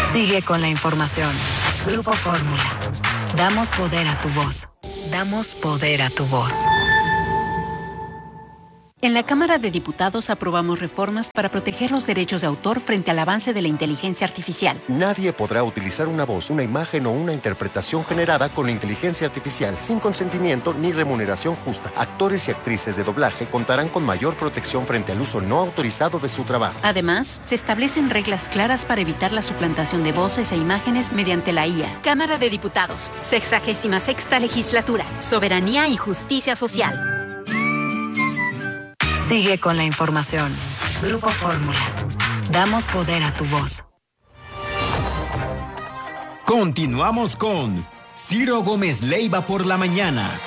Sigue con la información. Grupo Fórmula. Damos poder a tu voz. Damos poder a tu voz. En la Cámara de Diputados aprobamos reformas para proteger los derechos de autor frente al avance de la inteligencia artificial. Nadie podrá utilizar una voz, una imagen o una interpretación generada con inteligencia artificial sin consentimiento ni remuneración justa. Actores y actrices de doblaje contarán con mayor protección frente al uso no autorizado de su trabajo. Además, se establecen reglas claras para evitar la suplantación de voces e imágenes mediante la IA. Cámara de Diputados, 66ª Legislatura, Soberanía y Justicia Social. Sigue con la información. Grupo Fórmula. Damos poder a tu voz. Continuamos con Ciro Gómez Leiva por la mañana.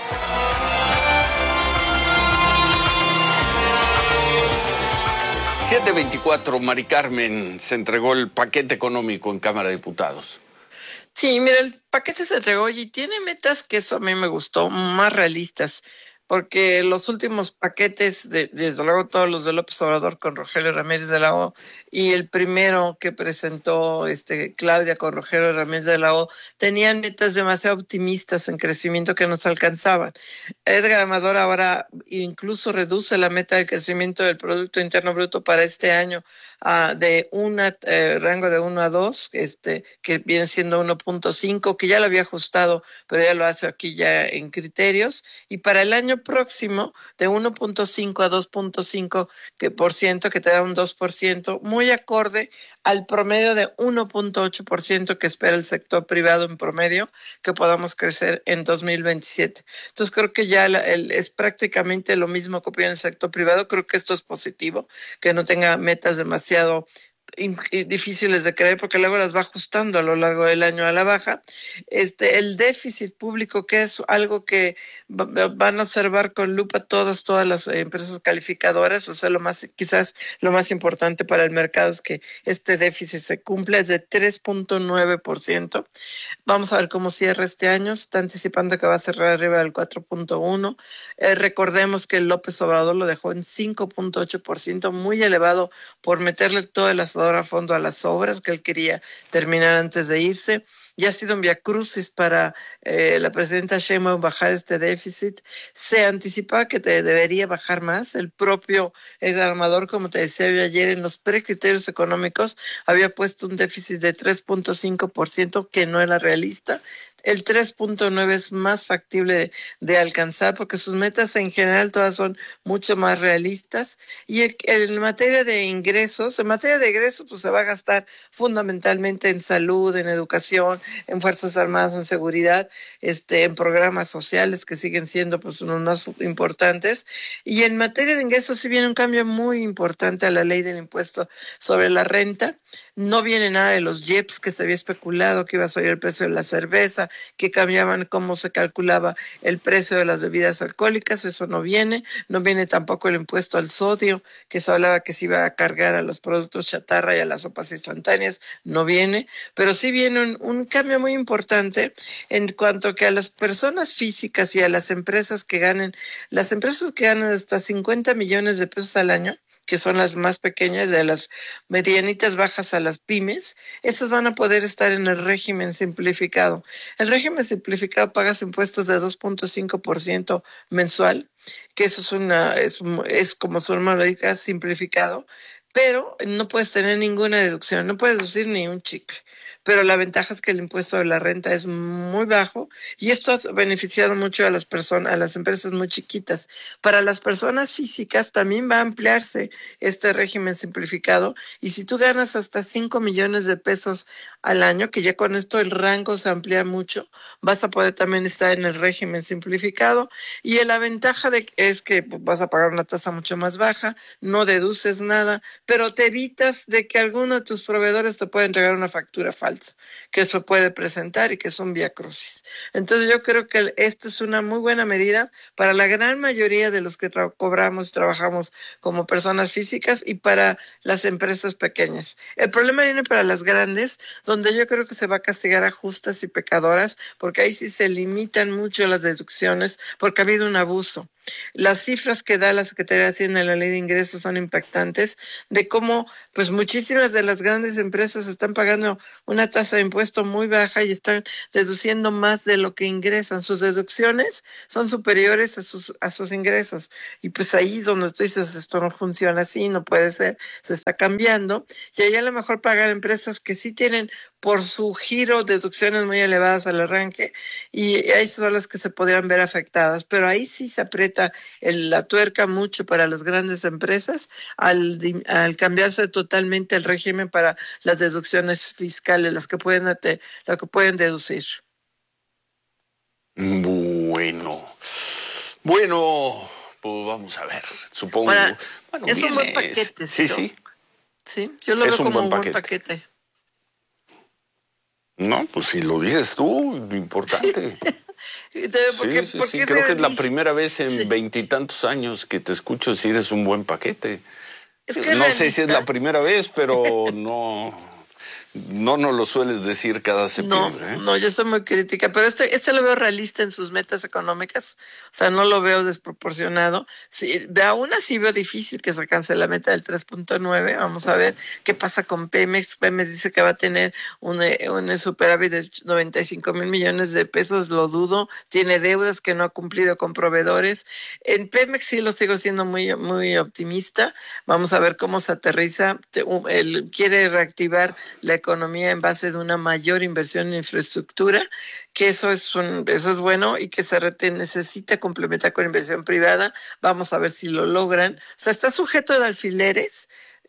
$7.24, Mari Carmen, se entregó el paquete económico en Cámara de Diputados. Sí, mira, el paquete se entregó y tiene metas que eso a mí me gustó, más realistas. Porque los últimos paquetes, desde luego todos los de López Obrador con Rogelio Ramírez de la O, y el primero que presentó Claudia con Rogelio Ramírez de la O, tenían metas demasiado optimistas en crecimiento que no se alcanzaban. Edgar Amador ahora incluso reduce la meta de crecimiento del Producto Interno Bruto para este año de rango de 1 a 2, que viene siendo 1.5, que ya lo había ajustado, pero ya lo hace aquí ya en criterios, y para el año próximo de 1.5 a 2.5%, que te da un 2%, muy acorde al promedio de 1.8% que espera el sector privado en promedio, que podamos crecer en 2027. Entonces creo que ya es prácticamente lo mismo que opina el sector privado. Creo que esto es positivo, que no tenga metas demasiado difíciles de creer, porque luego las va ajustando a lo largo del año a la baja. El déficit público, que es algo que van a observar con lupa todas las empresas calificadoras, o sea, quizás lo más importante para el mercado es que este déficit se cumpla, es de 3.9%. Vamos a ver cómo cierra este año. Se está anticipando que va a cerrar arriba del 4.1%. Recordemos que López Obrador lo dejó en 5.8%, muy elevado por meterle todo el asador a fondo a las obras que él quería terminar antes de irse. Ya ha sido un viacrucis para la presidenta Sheinbaum bajar este déficit. Se anticipaba que debería bajar más. El propio Edgar Amador, como te decía yo ayer, en los precriterios económicos había puesto un déficit de 3.5%, que no era realista. El 3.9 es más factible de alcanzar, porque sus metas en general todas son mucho más realistas. Y en materia de ingresos, pues se va a gastar fundamentalmente en salud, en educación, en Fuerzas Armadas, en seguridad, en programas sociales que siguen siendo pues unos más importantes. Y en materia de ingresos sí viene un cambio muy importante a la ley del impuesto sobre la renta. No viene nada de los IEPS que se había especulado que iba a subir el precio de la cerveza, que cambiaban cómo se calculaba el precio de las bebidas alcohólicas. Eso no viene. No viene tampoco el impuesto al sodio, que se hablaba que se iba a cargar a los productos chatarra y a las sopas instantáneas. No viene. Pero sí viene un cambio muy importante en cuanto que a las personas físicas y a las empresas que ganan hasta 50 millones de pesos al año, que son las más pequeñas, de las medianitas bajas a las pymes, esas van a poder estar en el régimen simplificado. El régimen simplificado pagas impuestos de 2.5% mensual, que eso es como su nombre lo dice, simplificado, pero no puedes tener ninguna deducción, no puedes deducir ni un chicle. Pero la ventaja es que el impuesto de la renta es muy bajo, y esto ha beneficiado mucho a las empresas muy chiquitas. Para las personas físicas también va a ampliarse este régimen simplificado, y si tú ganas hasta 5 millones de pesos al año, que ya con esto el rango se amplía mucho, vas a poder también estar en el régimen simplificado. Y la ventaja es que vas a pagar una tasa mucho más baja, no deduces nada, pero te evitas de que alguno de tus proveedores te pueda entregar una factura falsa, que eso puede presentar y que es un viacrucis. Entonces yo creo que esta es una muy buena medida para la gran mayoría de los que cobramos y trabajamos como personas físicas, y para las empresas pequeñas. El problema viene para las grandes, donde yo creo que se va a castigar a justas y pecadoras, porque ahí sí se limitan mucho las deducciones, porque ha habido un abuso. Las cifras que da la Secretaría de Hacienda en la Ley de Ingresos son impactantes, de cómo pues muchísimas de las grandes empresas están pagando una tasa de impuesto muy baja y están reduciendo más de lo que ingresan. Sus deducciones son superiores a sus ingresos. Y pues ahí es donde tú dices, esto no funciona así, no puede ser, se está cambiando. Y ahí a lo mejor pagar empresas que sí tienen por su giro deducciones muy elevadas al arranque, y ahí son las que se podrían ver afectadas. Pero ahí sí se aprieta la tuerca mucho para las grandes empresas al cambiarse totalmente el régimen para las deducciones fiscales, lo que pueden deducir. Bueno, pues vamos a ver, supongo. Ahora, es un buen paquete, sí, ¿no? sí. Sí, yo lo veo como un buen paquete. No, pues si lo dices tú, lo importante. Sí, creo que es la primera vez en 20 y tantos años que te escucho decir es un buen paquete. No sé si es la primera vez, pero no nos lo sueles decir cada septiembre. No, yo soy muy crítica, pero este lo veo realista en sus metas económicas, o sea, no lo veo desproporcionado. Sí, de aún así veo difícil que se alcance la meta del 3.9. Vamos a ver qué pasa con Pemex. Pemex dice que va a tener un superávit de 95,000 millones de pesos, lo dudo. Tiene deudas que no ha cumplido con proveedores. En Pemex sí lo sigo siendo muy, muy optimista. Vamos a ver cómo se aterriza. Él quiere reactivar la economía en base de una mayor inversión en infraestructura, que eso es bueno, y que se necesita complementar con inversión privada. Vamos a ver si lo logran. O sea, está sujeto de alfileres,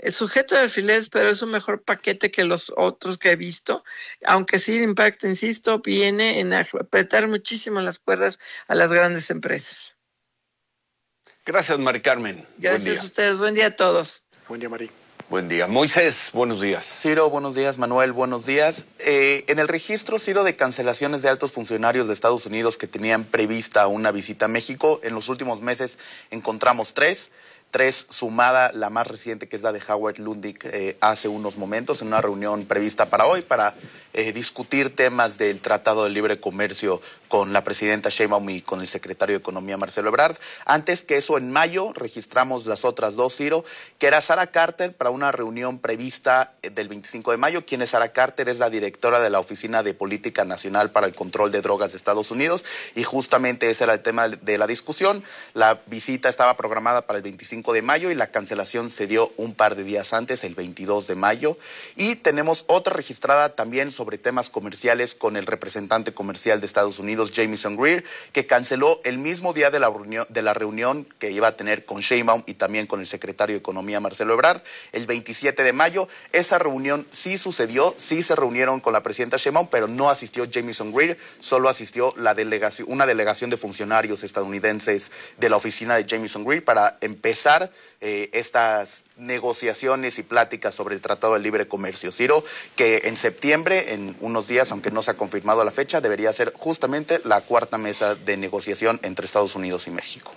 pero es un mejor paquete que los otros que he visto, aunque sí el impacto, insisto, viene en apretar muchísimo las cuerdas a las grandes empresas. Gracias, Mari Carmen. Gracias a ustedes. Buen día a todos. Buen día, Mari. Buen día. Moisés, buenos días. Ciro, buenos días. Manuel, buenos días. En el registro, Ciro, de cancelaciones de altos funcionarios de Estados Unidos que tenían prevista una visita a México, en los últimos meses encontramos tres, sumada la más reciente, que es la de Howard Lutnick hace unos momentos, en una reunión prevista para hoy, para discutir temas del Tratado de Libre Comercio con la presidenta Sheinbaum y con el secretario de Economía, Marcelo Ebrard. Antes que eso, en mayo, registramos las otras dos, Ciro, que era Sara Carter, para una reunión prevista del 25 de mayo. ¿Quién es Sara Carter? Es la directora de la Oficina de Política Nacional para el Control de Drogas de Estados Unidos, y justamente ese era el tema de la discusión. La visita estaba programada para el 25 de mayo y la cancelación se dio un par de días antes, el 22 de mayo. Y tenemos otra registrada también sobre temas comerciales con el representante comercial de Estados Unidos, Jamieson Greer, que canceló el mismo día de la reunión que iba a tener con Sheinbaum y también con el secretario de Economía, Marcelo Ebrard, el 27 de mayo. Esa reunión sí sucedió, sí se reunieron con la presidenta Sheinbaum, pero no asistió Jamieson Greer, solo asistió una delegación de funcionarios estadounidenses de la oficina de Jamieson Greer para empezar estas negociaciones y pláticas sobre el Tratado de Libre Comercio. Ciro, que en septiembre, en unos días, aunque no se ha confirmado la fecha, debería ser justamente la cuarta mesa de negociación entre Estados Unidos y México.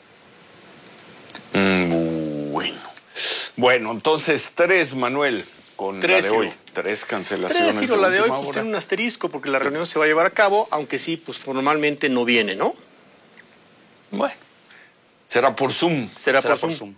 Bueno, entonces 3, Manuel, con la de hoy. 3 cancelaciones. 3, Ciro, la de hoy pues tiene un asterisco porque la reunión se va a llevar a cabo, aunque sí, pues normalmente no viene, ¿no? Bueno, será por Zoom. Será por Zoom.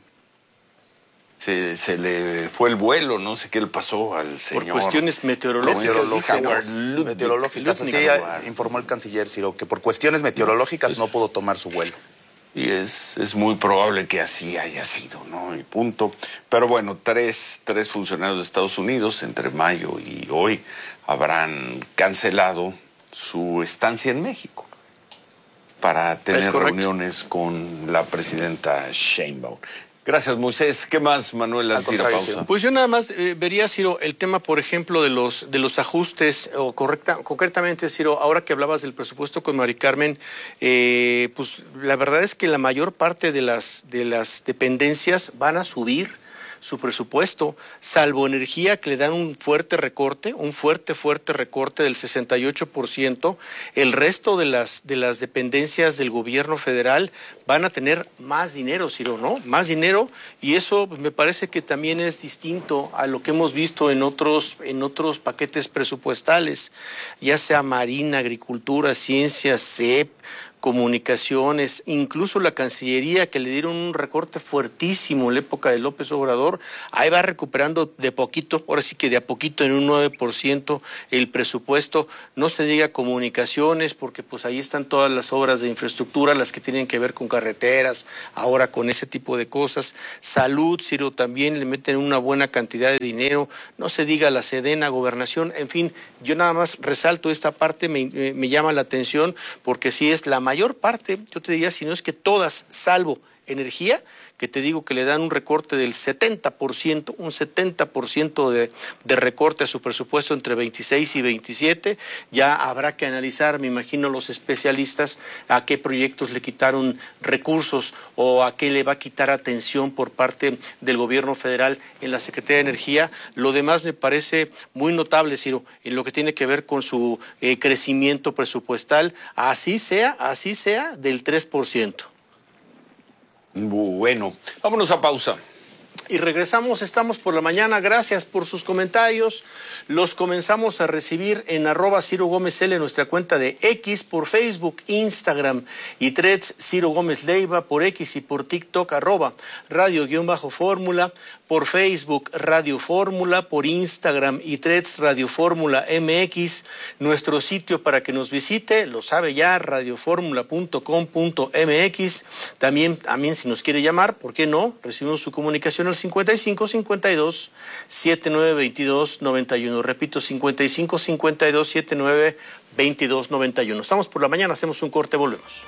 Se le fue el vuelo, no sé qué le pasó al señor. Por cuestiones meteorológicas. Meteorológicas, así informó el canciller, Ciro, que por cuestiones meteorológicas no pudo tomar su vuelo. Y es muy probable que así haya sido, ¿no? Y punto. Pero bueno, tres funcionarios de Estados Unidos entre mayo y hoy habrán cancelado su estancia en México para tener reuniones con la presidenta Sheinbaum. Gracias, Moisés. ¿Qué más, Manuel, al decir pausa? Pues yo nada más vería, Ciro, el tema, por ejemplo, de los ajustes, o concretamente, Ciro, ahora que hablabas del presupuesto con Mari Carmen, pues la verdad es que la mayor parte de las dependencias van a subir su presupuesto, salvo energía, que le dan un fuerte recorte del 68%. El resto de las dependencias del gobierno federal van a tener más dinero, Ciro, ¿no? Más dinero, y eso me parece que también es distinto a lo que hemos visto en otros paquetes presupuestales, ya sea Marina, Agricultura, Ciencia, CEP, Comunicaciones, incluso la Cancillería, que le dieron un recorte fuertísimo en la época de López Obrador, ahí va recuperando de poquito, ahora sí que de a poquito en un 9% el presupuesto. No se diga Comunicaciones, porque pues ahí están todas las obras de infraestructura, las que tienen que ver con carreteras, ahora con ese tipo de cosas. Salud, Ciro, también le meten una buena cantidad de dinero. No se diga la Sedena, Gobernación, en fin, yo nada más resalto esta parte, me llama la atención, porque sí es la mayor parte, yo te diría, si no es que todas, salvo energía, que te digo que le dan un recorte del 70%, un 70% de recorte a su presupuesto entre 26 y 27. Ya habrá que analizar, me imagino, los especialistas a qué proyectos le quitaron recursos o a qué le va a quitar atención por parte del gobierno federal en la Secretaría de Energía. Lo demás me parece muy notable, Ciro, en lo que tiene que ver con su crecimiento presupuestal, así sea del 3%. Bueno, vámonos a pausa. Y regresamos, estamos por la mañana, gracias por sus comentarios, los comenzamos a recibir en @CiroGómezL, nuestra cuenta de X, por Facebook, Instagram y Threads, Ciro Gómez Leiva, por X y por TikTok, @Radio_Fórmula, por Facebook, Radio Fórmula, por Instagram y Threads, Radio Fórmula MX, nuestro sitio para que nos visite, lo sabe ya, radioformula.com.mx, también si nos quiere llamar, ¿por qué no? Recibimos su comunicación al 55 52 79 22 91. Repito, 55 52 79 22 91. Estamos por la mañana, hacemos un corte, volvemos.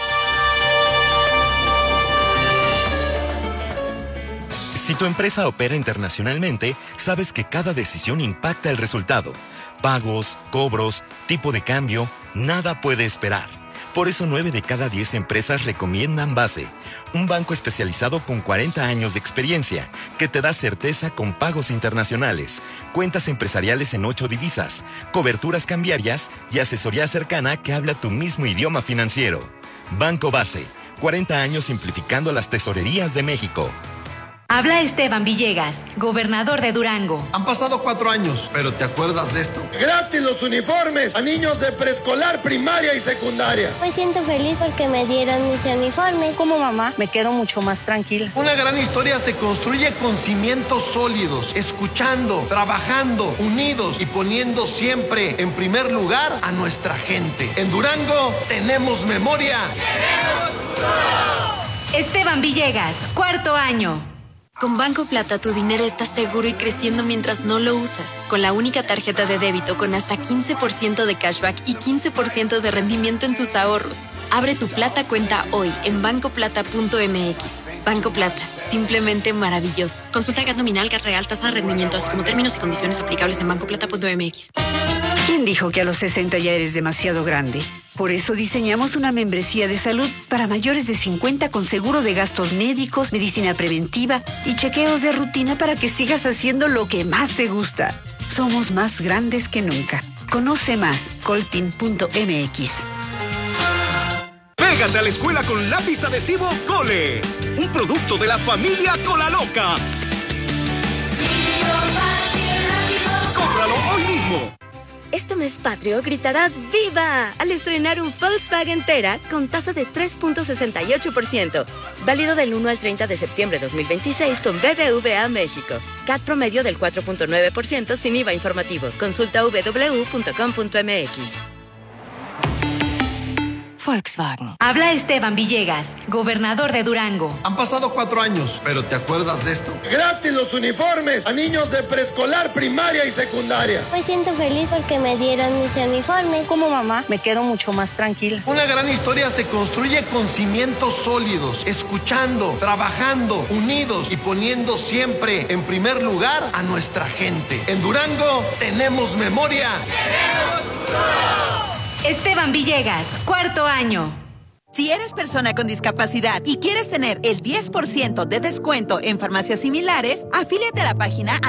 Si tu empresa opera internacionalmente, sabes que cada decisión impacta el resultado. Pagos, cobros, tipo de cambio, nada puede esperar. Por eso 9 de cada 10 empresas recomiendan Base, un banco especializado con 40 años de experiencia, que te da certeza con pagos internacionales, cuentas empresariales en 8 divisas, coberturas cambiarias y asesoría cercana que habla tu mismo idioma financiero. Banco Base, 40 años simplificando las tesorerías de México. Habla Esteban Villegas, gobernador de Durango. Han pasado 4 años, pero ¿te acuerdas de esto? ¡Gratis los uniformes a niños de preescolar, primaria y secundaria! Me siento feliz porque me dieron mis uniformes. Como mamá, me quedo mucho más tranquila. Una gran historia se construye con cimientos sólidos, escuchando, trabajando, unidos y poniendo siempre en primer lugar a nuestra gente. En Durango tenemos memoria. ¡Queremos futuro! Esteban Villegas, 4º año. Con Banco Plata tu dinero está seguro y creciendo mientras no lo usas. Con la única tarjeta de débito con hasta 15% de cashback y 15% de rendimiento en tus ahorros. Abre tu Plata cuenta hoy en bancoplata.mx. Banco Plata, simplemente maravilloso. Consulta GAT nominal, GAT real, tasa de rendimiento, así como términos y condiciones aplicables en bancoplata.mx. ¿Quién dijo que a los 60 ya eres demasiado grande? Por eso diseñamos una membresía de salud para mayores de 50 con seguro de gastos médicos, medicina preventiva y chequeos de rutina para que sigas haciendo lo que más te gusta. Somos más grandes que nunca. Conoce más, coltin.mx. Pégate a la escuela con lápiz adhesivo Cole, un producto de la familia Cola Loca. ¡Cómpralo hoy mismo! Este mes patrio gritarás ¡Viva! Al estrenar un Volkswagen Tera con tasa de 3.68%. Válido del 1 al 30 de septiembre de 2026 con BBVA México. CAT promedio del 4.9% sin IVA informativo. Consulta www.com.mx. Volkswagen. Habla Esteban Villegas, gobernador de Durango. Han pasado 4 años, pero ¿te acuerdas de esto? ¡Gratis los uniformes a niños de preescolar, primaria y secundaria! Me siento feliz porque me dieron mis uniformes. Como mamá, me quedo mucho más tranquila. Una gran historia se construye con cimientos sólidos, escuchando, trabajando, unidos y poniendo siempre en primer lugar a nuestra gente. En Durango tenemos memoria. ¡Queremos futuro! Esteban Villegas, 4º año. Si eres persona con discapacidad y quieres tener el 10% de descuento en farmacias similares, afíliate a la página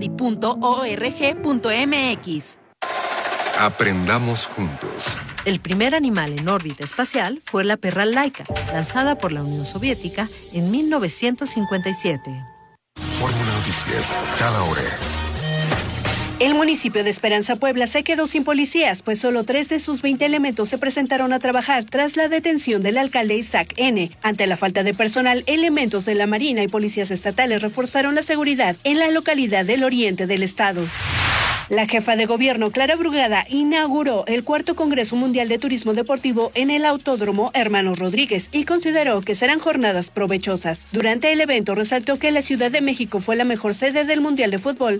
ayupadi.org.mx. Aprendamos juntos. El primer animal en órbita espacial fue la perra Laika, lanzada por la Unión Soviética en 1957. Fórmula Noticias, cada hora. El municipio de Esperanza, Puebla, se quedó sin policías, pues solo 3 de sus 20 elementos se presentaron a trabajar tras la detención del alcalde Isaac N. Ante la falta de personal, elementos de la Marina y policías estatales reforzaron la seguridad en la localidad del oriente del estado. La jefa de gobierno, Clara Brugada, inauguró el 4º Congreso Mundial de Turismo Deportivo en el Autódromo Hermanos Rodríguez y consideró que serán jornadas provechosas. Durante el evento resaltó que la Ciudad de México fue la mejor sede del Mundial de Fútbol